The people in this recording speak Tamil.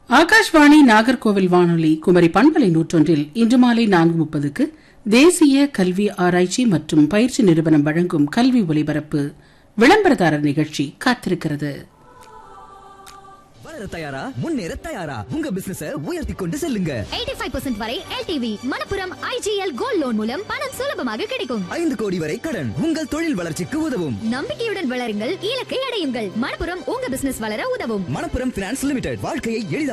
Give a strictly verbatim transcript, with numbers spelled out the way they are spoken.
ஆகாஷ்வாணி நாகர்கோவில் வானொலி குமரி பண்பலை நூற்றொன்றில் இன்று மாலை நான்கு முப்பதுக்கு தேசிய கல்வி ஆராய்ச்சி மற்றும் பயிற்சி நிறுவனம் வழங்கும் கல்வி ஒலிபரப்பு விளம்பரதாரர் நிகழ்ச்சி காத்திருக்கிறது. வளர தயாரா, முன்னேற தயாரா, உங்க பிசினஸ உயர்த்தி கொண்டு செல்லுங்க. எண்பத்தி ஐந்து சதவீதம் வரை L T V Manappuram I G L gold loan மூலம் பணம் சுலபமாக கிடைக்கும். ஐந்து கோடி வரை கடன் உங்கள் தொழில் வளர்ச்சிக்கு உதவும். நம்பிக்கையுடன் வளருங்கள், இலக்கை அடையுங்கள். மணப்புரம் உங்க பிசினஸ் வளர உதவும். மணப்புரம் பினான்ஸ் லிமிடெட், வாழ்க்கையை எளிதாக்குங்கள்.